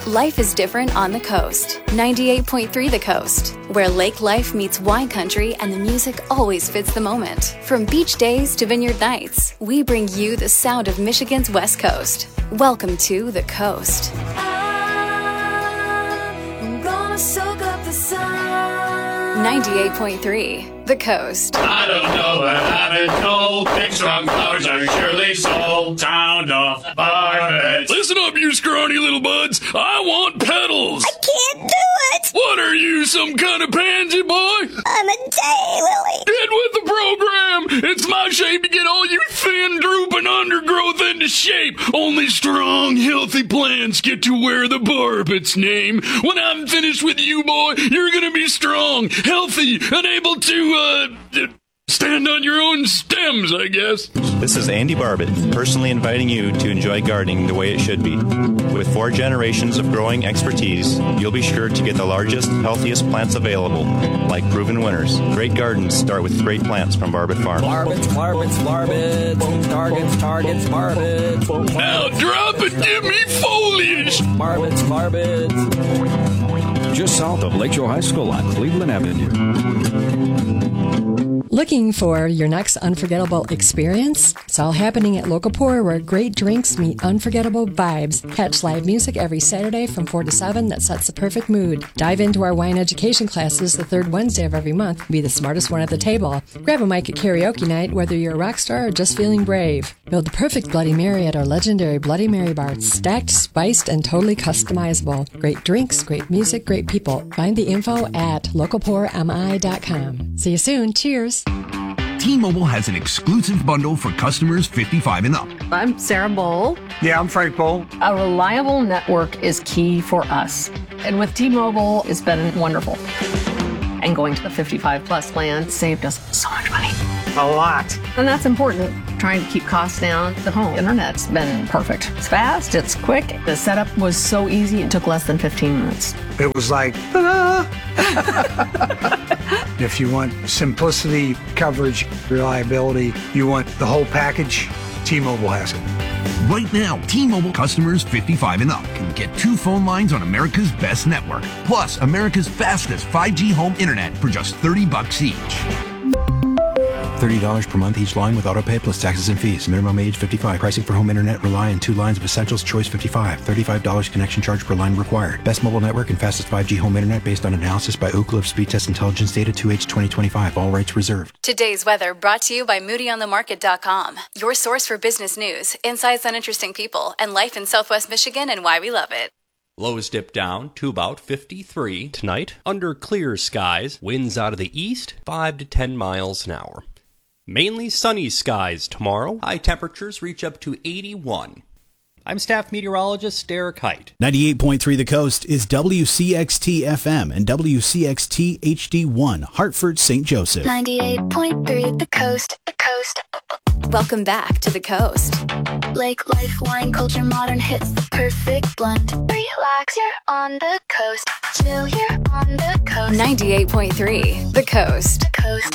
Life is different on the coast. 98.3 The Coast, where lake life meets wine country and the music always fits the moment. From beach days to vineyard nights, we bring you the sound of Michigan's West Coast. Welcome to The Coast. I'm gonna soak up the sun. 98.3 The Coast. I don't know, but I've been told big strong flowers are surely sold. Sound off Barbets. Listen up, you scrawny little buds. I want petals. I can't do it. What are you, some kind of pansy boy? I'm a daylily. Get with the program. It's my shape to get all you thin, drooping undergrowth into shape. Only strong, healthy plants get to wear the Barbets name. When I'm finished with you, boy, you're gonna be strong, healthy, and able to, stand on your own stems, I guess. This is Andy Barbet, personally inviting you to enjoy gardening the way it should be. With 4 generations of growing expertise, you'll be sure to get the largest, healthiest plants available, like proven winners. Great gardens start with great plants from Barbet Farm. Barbets, targets, Barbets. Now drop and give me foliage. Barbets. Just south of Lakeshore High School on Cleveland Avenue. Looking for your next unforgettable experience? It's all happening at Local Pour, where great drinks meet unforgettable vibes. Catch live music every Saturday from 4 to 7 that sets the perfect mood. Dive into our wine education classes the third Wednesday of every month. Be the smartest one at the table. Grab a mic at karaoke night, whether you're a rock star or just feeling brave. Build the perfect Bloody Mary at our legendary Bloody Mary bar. It's stacked, spiced, and totally customizable. Great drinks, great music, great people. Find the info at localpourmi.com. See you soon. Cheers. T-Mobile has an exclusive bundle for customers 55 and up. I'm Sarah Bowl. Yeah, I'm Frank Bowl. A reliable network is key for us. And with T-Mobile, it's been wonderful. And going to the 55 plus plan saved us so much money. A lot. And that's important. Trying to keep costs down. The home internet's been perfect. It's fast, it's quick. The setup was so easy, it took less than 15 minutes. It was like, ta-da! If you want simplicity, coverage, reliability, you want the whole package, T-Mobile has it. Right now, T-Mobile customers 55 and up can get 2 phone lines on America's best network, plus America's fastest 5G home internet for just $30 each. $30 per month each line with autopay plus taxes and fees. Minimum age 55. Pricing for home internet rely on 2 lines of Essentials Choice 55. $35 connection charge per line required. Best mobile network and fastest 5G home internet based on analysis by Ookla of Speed Test Intelligence Data 2H 2025. All rights reserved. Today's weather brought to you by MoodyOnTheMarket.com, your source for business news, insights on interesting people, and life in Southwest Michigan and why we love it. Lows dip down to about 53 tonight. Under clear skies, winds out of the east, 5 to 10 miles an hour. Mainly sunny skies tomorrow. High temperatures reach up to 81. I'm staff meteorologist Derek Height. 98.3 The Coast is WCXT FM and WCXT HD1, Hartford, St. Joseph. 98.3 The Coast. Welcome back to The Coast. Lake life, wine culture, modern hits, the perfect blend. Relax, you're on the coast. Chill, you're on the coast. 98.3 The Coast. The Coast.